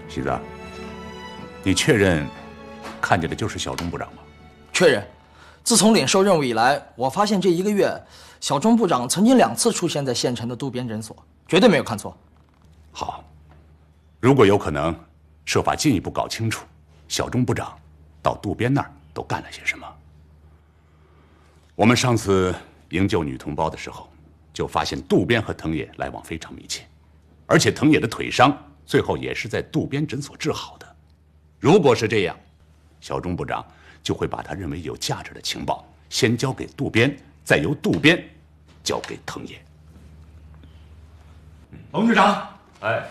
喜子，你确认看见的就是小钟部长吗？ 确认。自从领受任务以来，我发现这1个月，小钟部长曾经2次出现在县城的渡边诊所，绝对没有看错。 好，如果有可能，设法进一步搞清楚小钟部长到渡边那儿都干了些什么。我们上次营救女同胞的时候，就发现渡边和藤野来往非常密切，而且藤野的腿伤最后也是在渡边诊所治好的。如果是这样，小钟部长就会把他认为有价值的情报先交给渡边，再由渡边交给藤野。 龙局长， 哎，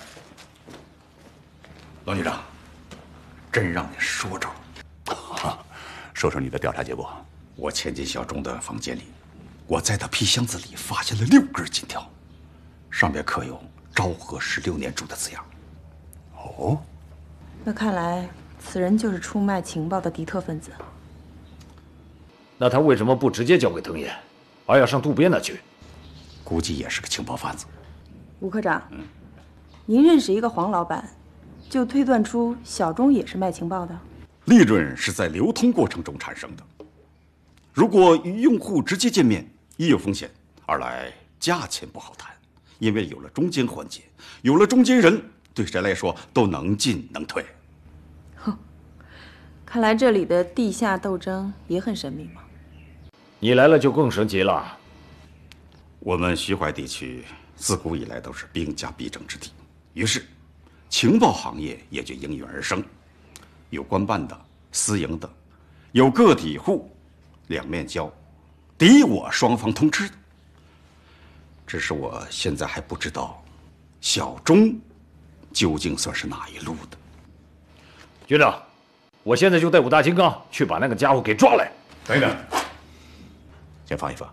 龙局长，真让你说着了。 说说你的调查结果。 我潜进小钟的房间里，我在他皮箱子里发现了6根金条，上面刻有“昭和16年铸”的字样。 哦， 那看来此人就是出卖情报的敌特分子。 那他为什么不直接交给藤野，而要上渡边那去？ 估计也是个情报贩子。 吴科长，您认识一个黄老板，就推断出小钟也是卖情报的。 利润是在流通过程中产生的，如果与用户直接见面，一有风险，二来价钱不好谈，因为有了中间环节，有了中间人，对谁来说都能进能退。 哼，看来这里的地下斗争也很神秘嘛。 你来了就更升级了。 我们徐淮地区自古以来都是兵家必争之地，于是情报行业也就应运而生，有官办的、私营的，有个体户，两面交，敌我双方通吃的。只是我现在还不知道小钟究竟算是哪一路的。 局长，我现在就带5大金刚去把那个家伙给抓来。 等等，先放一放。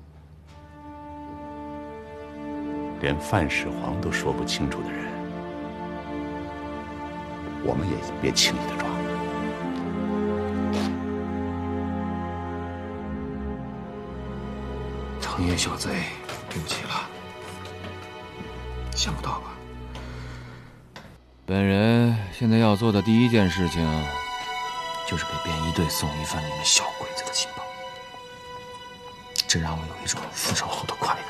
连范始皇都说不清楚的人，我们也别轻易的抓。 藤野小贼，对不起了，想不到吧？ 本人现在要做的第一件事情，就是给便衣队送一份你们小鬼子的情报，这让我有一种复仇后的快乐。